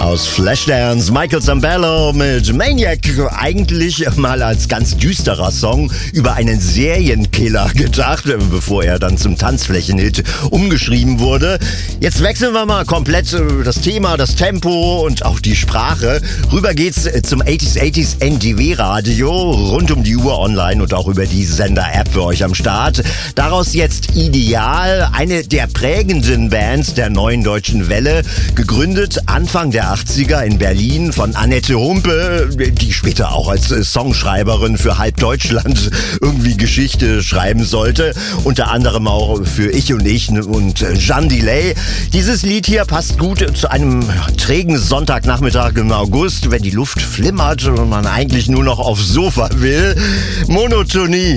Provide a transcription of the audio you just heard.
aus Flashdance, Michael Zambello mit Maniac, eigentlich mal als ganz düsterer Song über einen Serienkiller gedacht, bevor er dann zum Tanzflächenhit umgeschrieben wurde. Jetzt wechseln wir mal komplett das Thema, das Tempo und auch die Sprache. Rüber geht's zum 80s NDW Radio, rund um die Uhr online und auch über die Sender-App für euch am Start. Daraus jetzt Ideal, eine der prägenden Bands der neuen deutschen Welle, gegründet Anfang der 80er in Berlin von Annette Humpe, die später auch als Songschreiberin für halb Deutschland irgendwie Geschichte schreiben sollte. Unter anderem auch für Ich und Jeanne Delay. Dieses Lied hier passt gut zu einem trägen Sonntagnachmittag im August, wenn die Luft flimmert und man eigentlich nur noch aufs Sofa will. Monotonie